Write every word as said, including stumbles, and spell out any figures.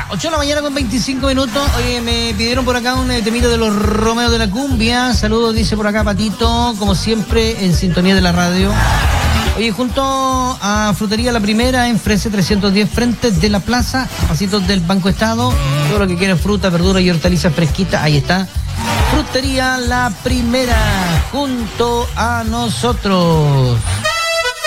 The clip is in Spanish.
ocho de la mañana con veinticinco minutos. Oye, me pidieron por acá un temito de los Romeos de la Cumbia. Saludos, dice por acá Patito, como siempre, en sintonía de la radio. Oye, junto a Frutería La Primera en Frese trescientos diez, frente de la plaza, a pasitos del Banco Estado. Todo lo que quieran, fruta, verdura y hortalizas fresquitas, ahí está. Frutería La Primera, junto a nosotros.